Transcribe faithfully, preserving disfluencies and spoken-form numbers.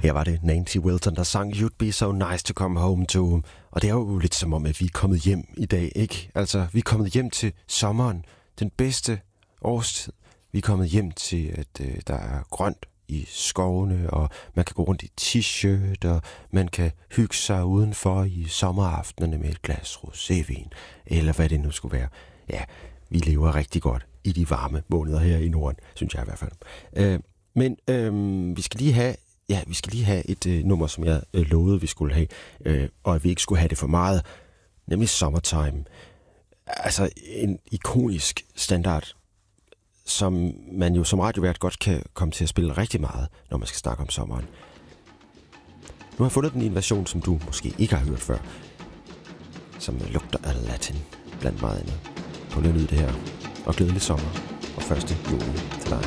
Her var det Nancy Wilson, der sang You'd Be So Nice To Come Home To. Og det er jo lidt som om, at vi er kommet hjem i dag, ikke? Altså, vi er kommet hjem til sommeren, den bedste årstid. Vi er kommet hjem til, at øh, der er grønt i skovene, og man kan gå rundt i t-shirt, og man kan hygge sig udenfor i sommeraftenerne med et glas rosévin, eller hvad det nu skulle være. Ja, vi lever rigtig godt i de varme måneder her i Norden, synes jeg i hvert fald. Øh, men øh, vi skal lige have Ja, vi skal lige have et øh, nummer, som jeg øh, lovede, vi skulle have, øh, og at vi ikke skulle have det for meget, nemlig Summertime. Altså en ikonisk standard, som man jo som radiovært godt kan komme til at spille rigtig meget, når man skal snakke om sommeren. Nu har jeg fundet den i en version, som du måske ikke har hørt før, som lugter af latin, blandt meget andet. Prøv lige at nyde det her, og glædelig sommer, og første juli til dig.